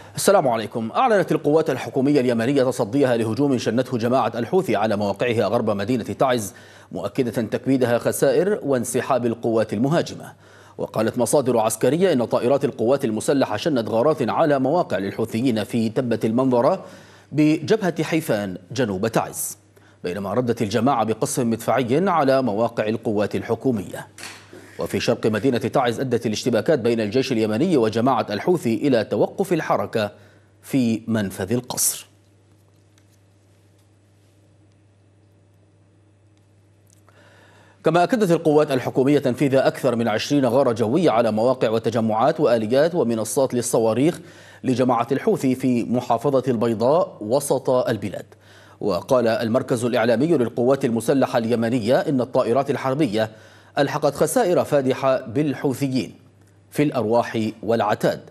السلام عليكم. أعلنت القوات الحكومية اليمنية تصديها لهجوم شنته جماعة الحوثي على مواقعها غرب مدينة تعز، مؤكدة تكبيدها خسائر وانسحاب القوات المهاجمة. وقالت مصادر عسكرية إن طائرات القوات المسلحة شنت غارات على مواقع للحوثيين في تبة المنظرة بجبهة حيفان جنوب تعز، بينما ردت الجماعة بقصف مدفعي على مواقع القوات الحكومية. وفي شرق مدينة تعز أدت الاشتباكات بين الجيش اليمني وجماعة الحوثي إلى توقف الحركة في منفذ القصر. كما أكدت القوات الحكومية تنفيذ أكثر من 20 غارة جوية على مواقع وتجمعات وآليات ومنصات للصواريخ لجماعة الحوثي في محافظة البيضاء وسط البلاد. وقال المركز الإعلامي للقوات المسلحة اليمنية إن الطائرات الحربية ألحقت خسائر فادحة بالحوثيين في الأرواح والعتاد.